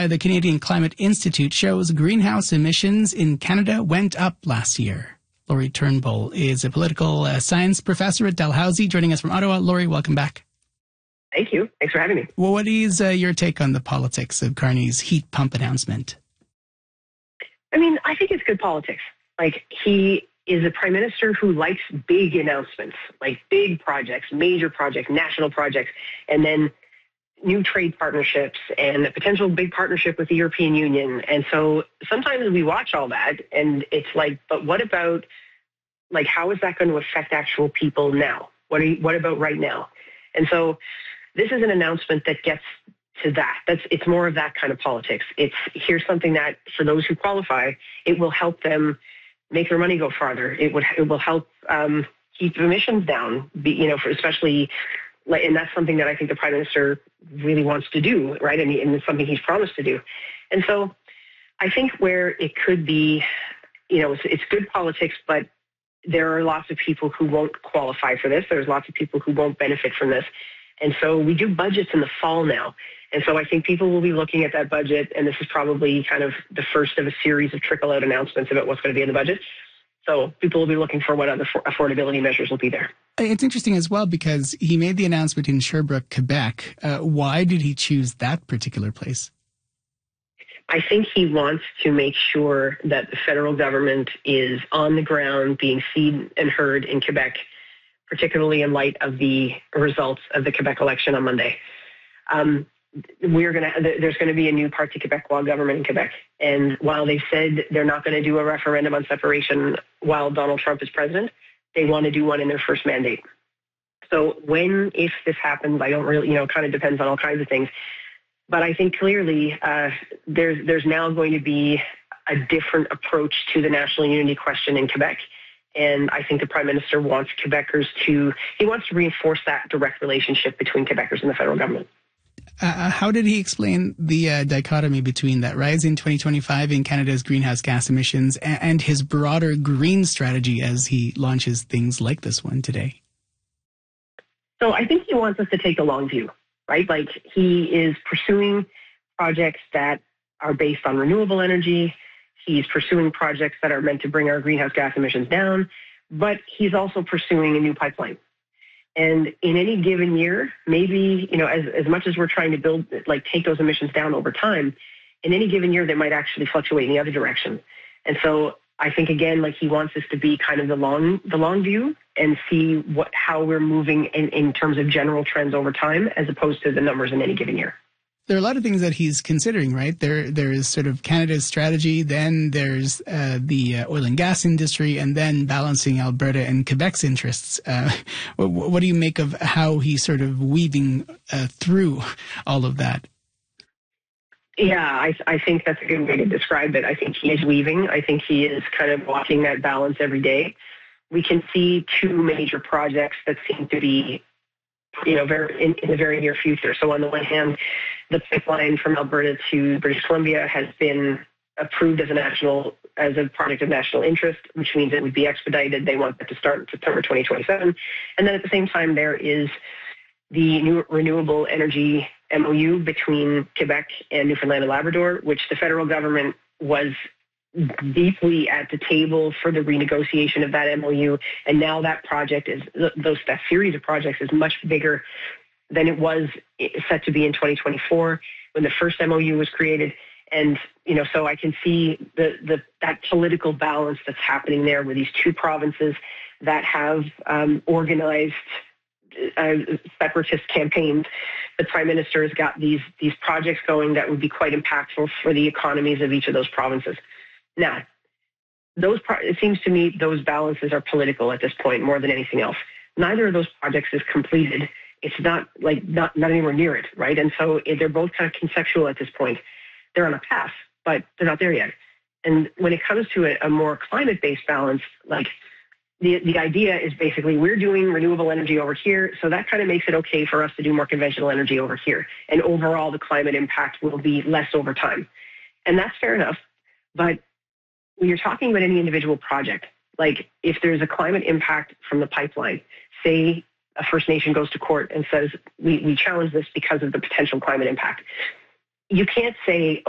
by the Canadian Climate Institute shows greenhouse emissions in Canada went up last year. Laurie Turnbull is a political science professor at Dalhousie, joining us from Ottawa. Laurie, welcome back. Thank you. Thanks for having me. Well, what is your take on the politics of Carney's heat pump announcement? I mean, I think it's good politics. Like, he is a prime minister who likes big announcements, like big projects, major projects, national projects, and then new trade partnerships and a potential big partnership with the European Union. And so sometimes we watch all that and it's like, but what about, like, how is that going to affect actual people now? What about right now? And so this is an announcement that gets to that. It's more of that kind of politics. It's, here's something that for those who qualify, it will help them make their money go farther. It will help keep emissions down, especially, and that's something that I think the Prime Minister really wants to do, right? And it's something he's promised to do. And so I think where it could be, it's good politics, but there are lots of people who won't qualify for this. There's lots of people who won't benefit from this. And so we do budgets in the fall now. And so I think people will be looking at that budget, and this is probably kind of the first of a series of trickle-out announcements about what's going to be in the budget. So people will be looking for what other affordability measures will be there. It's interesting as well because he made the announcement in Sherbrooke, Quebec. Why did he choose that particular place? I think he wants to make sure that the federal government is on the ground, being seen and heard in Quebec, particularly in light of the results of the Quebec election on Monday. There's going to be a new Parti Québécois government in Quebec. And while they said they're not going to do a referendum on separation while Donald Trump is president, they want to do one in their first mandate. So if this happens, I don't really, it kind of depends on all kinds of things. But I think clearly there's now going to be a different approach to the national unity question in Quebec. And I think the Prime Minister wants Quebecers to reinforce that direct relationship between Quebecers and the federal government. How did he explain the dichotomy between that rise in 2025 in Canada's greenhouse gas emissions and his broader green strategy as he launches things like this one today? So I think he wants us to take the long view, right? Like, he is pursuing projects that are based on renewable energy. He's pursuing projects that are meant to bring our greenhouse gas emissions down, but he's also pursuing a new pipeline. And in any given year, maybe, as much as we're trying to take those emissions down over time, in any given year, they might actually fluctuate in the other direction. And so I think, again, he wants us to be kind of the long view and see how we're moving in terms of general trends over time, as opposed to the numbers in any given year. There are a lot of things that he's considering, right? There is sort of Canada's strategy, then there's the oil and gas industry, and then balancing Alberta and Quebec's interests. What do you make of how he's sort of weaving through all of that? Yeah, I think that's a good way to describe it. I think he is weaving. I think he is kind of walking that balance every day. We can see two major projects that seem to be in the very near future. So on the one hand, the pipeline from Alberta to British Columbia has been approved as a project of national interest, which means it would be expedited. They want that to start in September 2027. And then at the same time, there is the new renewable energy MOU between Quebec and Newfoundland and Labrador, which the federal government was deeply at the table for the renegotiation of that MOU. And now that project that series of projects is much bigger than it was set to be in 2024 when the first MOU was created. And, so I can see that political balance that's happening there with these two provinces that have organized separatist campaigns. The Prime Minister has got these projects going that would be quite impactful for the economies of each of those provinces. Now, it seems to me those balances are political at this point more than anything else. Neither of those projects is completed. It's not anywhere near it, right? And so they're both kind of conceptual at this point. They're on a path, but they're not there yet. And when it comes to a more climate-based balance, the idea is basically we're doing renewable energy over here, so that kind of makes it okay for us to do more conventional energy over here. And overall, the climate impact will be less over time. And that's fair enough, but when you're talking about any individual project, if there's a climate impact from the pipeline, say a First Nation goes to court and says, we challenge this because of the potential climate impact. You can't say,